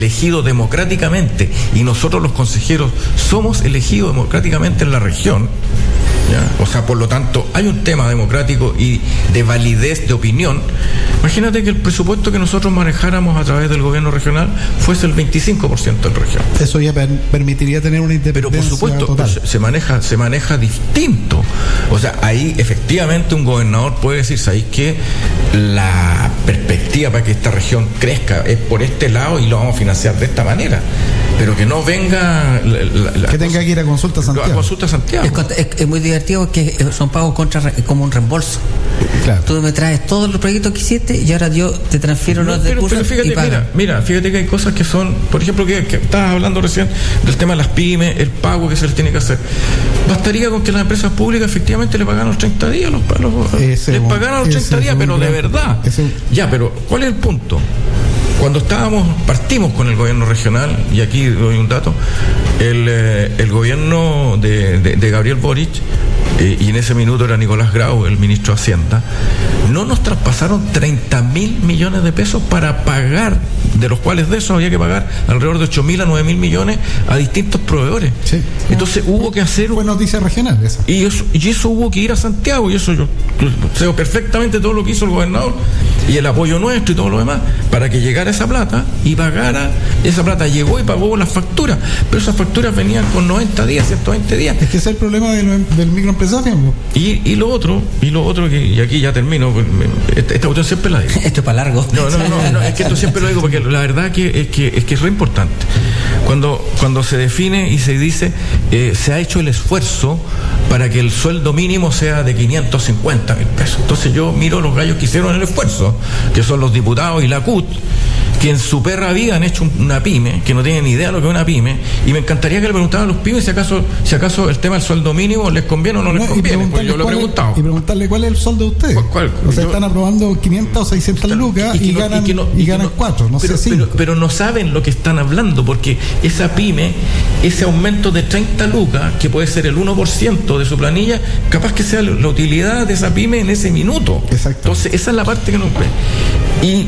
elegido democráticamente, y nosotros los consejeros somos elegidos democráticamente en la región, ¿ya? O sea, por lo tanto, hay un tema democrático y de validez de opinión. Imagínate que el presupuesto que nosotros manejáramos a través del gobierno regional fuese el 25% en región. Eso ya permitiría tener una independencia. Pero por supuesto, total. Se maneja distinto. O sea, ahí efectivamente un gobernador puede decir, ¿sabéis qué? La perspectiva para que esta región crezca es por este lado y lo vamos a financiar de esta manera. Pero que no venga que tenga que ir a Consulta Santiago. A Consulta Santiago. Es muy divertido que son pagos como un reembolso. Claro. Tú me traes todos los proyectos que hiciste y ahora yo te transfiero los recursos. Pero fíjate, mira, fíjate que hay cosas que son, por ejemplo, que estabas hablando recién del tema de las pymes, el pago que se les tiene que hacer. Bastaría con que las empresas públicas efectivamente le pagaran los 30 días, les pagaran los 30 días, pero de verdad. Ya, pero ¿cuál es el punto? Cuando partimos con el gobierno regional, y aquí doy un dato, el gobierno de Gabriel Boric, y en ese minuto era Nicolás Grau, el ministro de Hacienda, no nos traspasaron 30.000 millones de pesos para pagar, de los cuales de eso había que pagar alrededor de 8.000 a 9.000 millones a distintos proveedores. Sí. Entonces hubo que hacer... Fue noticia regional esa. Y eso hubo que ir a Santiago, y eso yo sé perfectamente todo lo que hizo el gobernador y el apoyo nuestro y todo lo demás, para que llegara esa plata y pagara. Esa plata llegó y pagó las facturas, pero esas facturas venían con 90 días, 120 días. Es que ese es el problema del microempresario. Y lo otro, y aquí ya termino, esta cuestión siempre la digo. Esto es para largo. No, es que esto siempre lo digo porque la verdad que es re importante. Cuando se define y se dice, se ha hecho el esfuerzo para que el sueldo mínimo sea de 550.000 pesos. Entonces yo miro los gallos que hicieron el esfuerzo, que son los diputados y la CUT, que en su perra vida han hecho una pyme, que no tienen ni idea de lo que es una pyme, y me encantaría que le preguntaran a los pymes si acaso el tema del sueldo mínimo les conviene o no les conviene, pues yo lo he preguntado. Y preguntarle cuál es el sueldo de ustedes. ¿Cuál? O sea, están aprobando 500 o 600 lucas y ganan 4, no sé 5. Pero no saben lo que están hablando, porque esa pyme, ese aumento de 30 lucas, que puede ser el 1% de su planilla, capaz que sea la utilidad de esa pyme en ese minuto. Exacto. Entonces, esa es la parte que nos ve. Y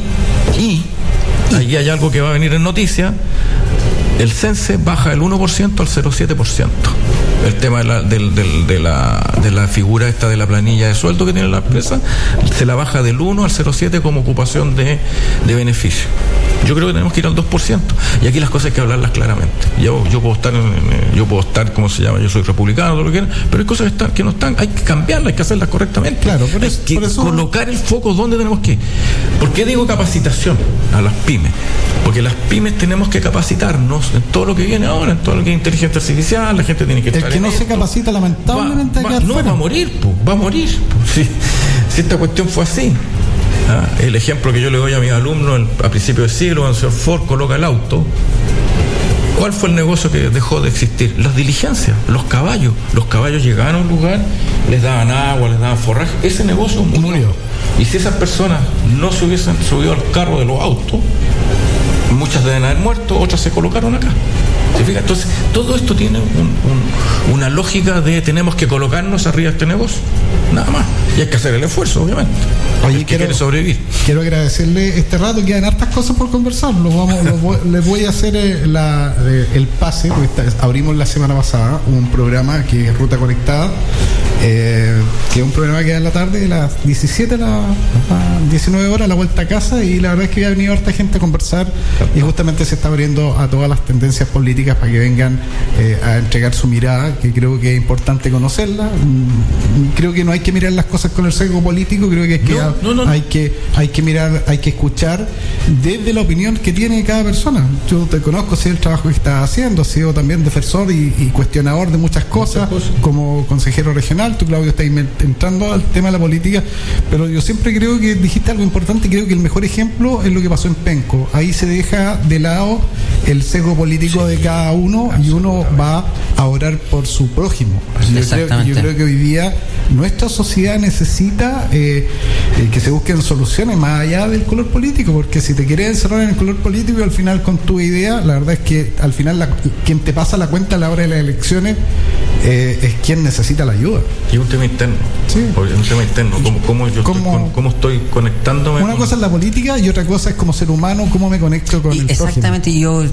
ahí hay algo que va a venir en noticia. El CENSE baja del 1% al 0,7%. El tema de la figura esta de la planilla de sueldo que tiene la empresa, se la baja del 1 al 0,7 como ocupación de beneficio. Yo creo que tenemos que ir al 2%. Y aquí las cosas hay que hablarlas claramente. Yo puedo estar, ¿cómo se llama? Yo soy republicano, todo lo que quieran, pero hay cosas que no están, hay que cambiarlas, hay que hacerlas correctamente. Claro, hay que colocar el foco donde tenemos que ir. ¿Por qué digo capacitación a las pymes? Porque las pymes tenemos que capacitarnos en todo lo que viene ahora, en todo lo que es inteligencia artificial, la gente tiene que estar. El que no se capacita, lamentablemente, va a morir. Si esta cuestión fue así. El ejemplo que yo le doy a mis alumnos a principios del siglo, cuando el señor Ford coloca el auto, ¿cuál fue el negocio que dejó de existir? Las diligencias, los caballos. Los caballos llegaban a un lugar, les daban agua, les daban forraje. Ese negocio murió. Y si esas personas no se hubiesen subido al carro de los autos, muchas deben haber muerto, otras se colocaron acá. ¿Se fija? Entonces, todo esto tiene una lógica de tenemos que colocarnos arriba de este negocio. Nada más. Y hay que hacer el esfuerzo, obviamente. Oye, quiere sobrevivir. Quiero agradecerle este rato, quedan hartas cosas por conversar. Les voy a hacer el pase, porque abrimos la semana pasada un programa que es Ruta Conectada, que es un programa que da en la tarde de las 17 a las 19 horas, la vuelta a casa, y la verdad es que ha venido harta gente a conversar y justamente se está abriendo a todas las tendencias políticas para que vengan a entregar su mirada, que creo que es importante conocerla. Creo que no hay que mirar las cosas con el sesgo político, creo que hay que mirar, hay que escuchar desde la opinión que tiene cada persona. Yo te conozco, sé el trabajo que estás haciendo, has sido también defensor y cuestionador de muchas cosas como consejero regional. Tú, Claudio, estás entrando al tema de la política, pero yo siempre creo que dijiste algo importante. Creo que el mejor ejemplo es lo que pasó en Penco. Ahí se deja de lado el sesgo político de cada uno y uno va a orar por su prójimo. Yo creo que hoy día nuestra sociedad necesita que se busquen soluciones más allá del color político, porque si te quieres encerrar en el color político y al final con tu idea, la verdad es que al final quien te pasa la cuenta a la hora de las elecciones es quien necesita la ayuda. Y un tema interno. Sí. Un tema interno. ¿Cómo estoy conectándome? Una cosa es la política y otra cosa es como ser humano, cómo me conecto con el prójimo. Exactamente, yo